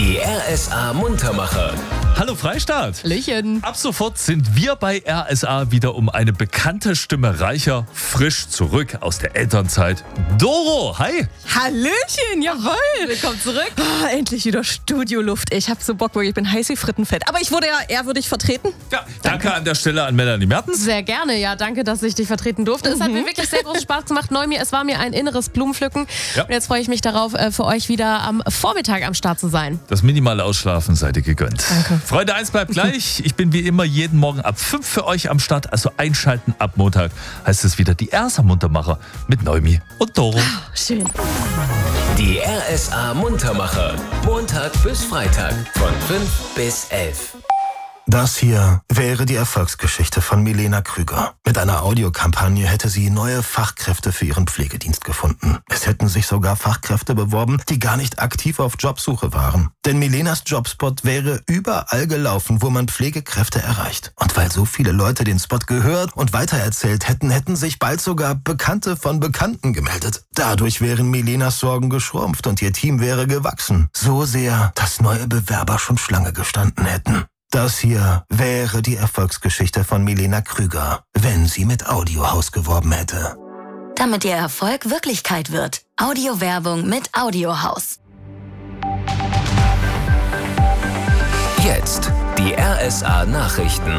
Die RSA Muntermacher. Hallo Freistaat! Hallöchen. Ab sofort sind wir bei RSA wieder um eine bekannte Stimme reicher, frisch zurück aus der Elternzeit. Doro, hi! Hallöchen, jawohl. Willkommen zurück. Oh, endlich wieder Studioluft. Ich habe so Bock, wirklich. Ich bin heiß wie Frittenfett. Aber ich wurde ja ehrwärdig vertreten. Ja, danke an der Stelle an Melanie Mertens. Sehr gerne, ja. Danke, dass ich dich vertreten durfte. Es hat mir wirklich sehr großen Spaß gemacht. Es war mir ein inneres Blumenpflücken. Ja. Und jetzt freue ich mich darauf, für euch wieder am Vormittag am Start zu sein. Das minimale Ausschlafen seid ihr gegönnt. Danke. Freunde, eins bleibt gleich. Ich bin wie immer jeden Morgen ab 5 für euch am Start. Also einschalten ab Montag heißt es wieder die RSA Muntermacher mit Noemi und Doro. Schön. Die RSA Muntermacher. Montag bis Freitag von 5 bis 11. Das hier wäre die Erfolgsgeschichte von Milena Krüger. Mit einer Audiokampagne hätte sie neue Fachkräfte für ihren Pflegedienst gefunden. Es hätten sich sogar Fachkräfte beworben, die gar nicht aktiv auf Jobsuche waren. Denn Milenas Jobspot wäre überall gelaufen, wo man Pflegekräfte erreicht. Und weil so viele Leute den Spot gehört und weitererzählt hätten, hätten sich bald sogar Bekannte von Bekannten gemeldet. Dadurch wären Milenas Sorgen geschrumpft und ihr Team wäre gewachsen. So sehr, dass neue Bewerber schon Schlange gestanden hätten. Das hier wäre die Erfolgsgeschichte von Milena Krüger, wenn sie mit Audiohaus geworben hätte. Damit Ihr Erfolg Wirklichkeit wird. Audiowerbung mit Audiohaus. Jetzt die RSA Nachrichten.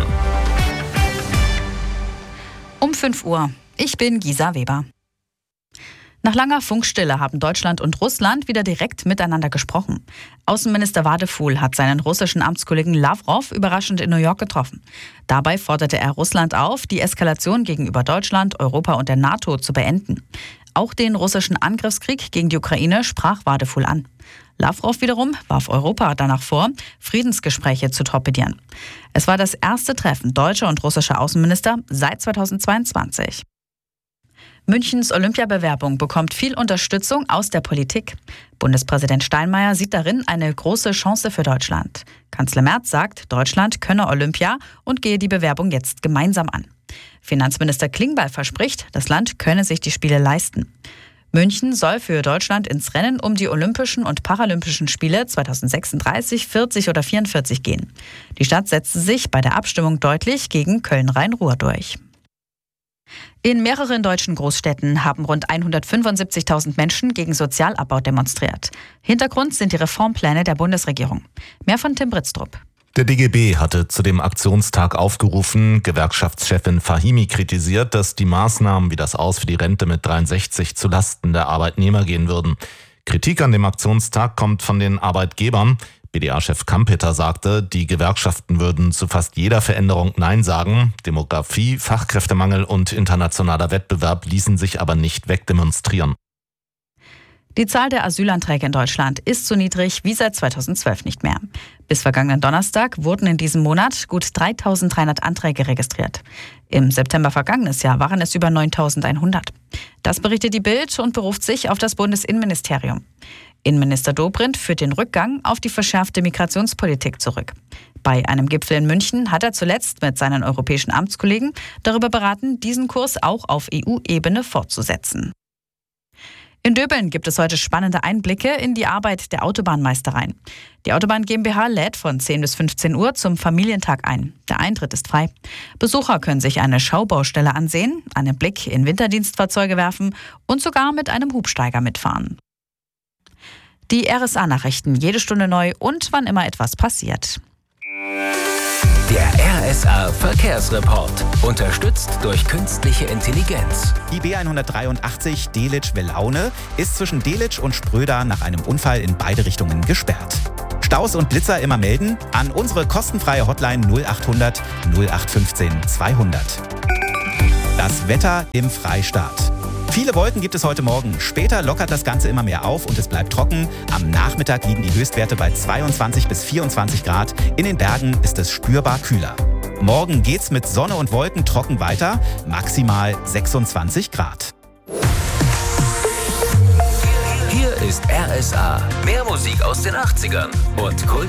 Um 5 Uhr. Ich bin Gisa Weber. Nach langer Funkstille haben Deutschland und Russland wieder direkt miteinander gesprochen. Außenminister Wadephul hat seinen russischen Amtskollegen Lavrov überraschend in New York getroffen. Dabei forderte er Russland auf, die Eskalation gegenüber Deutschland, Europa und der NATO zu beenden. Auch den russischen Angriffskrieg gegen die Ukraine sprach Wadephul an. Lavrov wiederum warf Europa danach vor, Friedensgespräche zu torpedieren. Es war das erste Treffen deutscher und russischer Außenminister seit 2022. Münchens Olympiabewerbung bekommt viel Unterstützung aus der Politik. Bundespräsident Steinmeier sieht darin eine große Chance für Deutschland. Kanzler Merz sagt, Deutschland könne Olympia und gehe die Bewerbung jetzt gemeinsam an. Finanzminister Klingbeil verspricht, das Land könne sich die Spiele leisten. München soll für Deutschland ins Rennen um die Olympischen und Paralympischen Spiele 2036, 40 oder 44 gehen. Die Stadt setzte sich bei der Abstimmung deutlich gegen Köln-Rhein-Ruhr durch. In mehreren deutschen Großstädten haben rund 175.000 Menschen gegen Sozialabbau demonstriert. Hintergrund sind die Reformpläne der Bundesregierung. Mehr von Tim Britztrup. Der DGB hatte zu dem Aktionstag aufgerufen. Gewerkschaftschefin Fahimi kritisiert, dass die Maßnahmen wie das Aus für die Rente mit 63 zu Lasten der Arbeitnehmer gehen würden. Kritik an dem Aktionstag kommt von den Arbeitgebern. BDA-Chef Kampeter sagte, die Gewerkschaften würden zu fast jeder Veränderung Nein sagen. Demografie, Fachkräftemangel und internationaler Wettbewerb ließen sich aber nicht wegdemonstrieren. Die Zahl der Asylanträge in Deutschland ist so niedrig wie seit 2012 nicht mehr. Bis vergangenen Donnerstag wurden in diesem Monat gut 3.300 Anträge registriert. Im September vergangenes Jahr waren es über 9.100. Das berichtet die Bild und beruft sich auf das Bundesinnenministerium. Innenminister Dobrindt führt den Rückgang auf die verschärfte Migrationspolitik zurück. Bei einem Gipfel in München hat er zuletzt mit seinen europäischen Amtskollegen darüber beraten, diesen Kurs auch auf EU-Ebene fortzusetzen. In Döbeln gibt es heute spannende Einblicke in die Arbeit der Autobahnmeistereien. Die Autobahn GmbH lädt von 10 bis 15 Uhr zum Familientag ein. Der Eintritt ist frei. Besucher können sich eine Schaubaustelle ansehen, einen Blick in Winterdienstfahrzeuge werfen und sogar mit einem Hubsteiger mitfahren. Die RSA-Nachrichten jede Stunde neu und wann immer etwas passiert. Der RSA Verkehrsreport. Unterstützt durch künstliche Intelligenz. Die B183 Delitzsch-Welaune ist zwischen Delitzsch und Spröda nach einem Unfall in beide Richtungen gesperrt. Staus und Blitzer immer melden an unsere kostenfreie Hotline 0800 0815 200. Das Wetter im Freistaat. Viele Wolken gibt es heute Morgen. Später lockert das Ganze immer mehr auf und es bleibt trocken. Am Nachmittag liegen die Höchstwerte bei 22 bis 24 Grad. In den Bergen ist es spürbar kühler. Morgen geht's mit Sonne und Wolken trocken weiter. Maximal 26 Grad. Hier ist RSA. Mehr Musik aus den 80ern und Kult.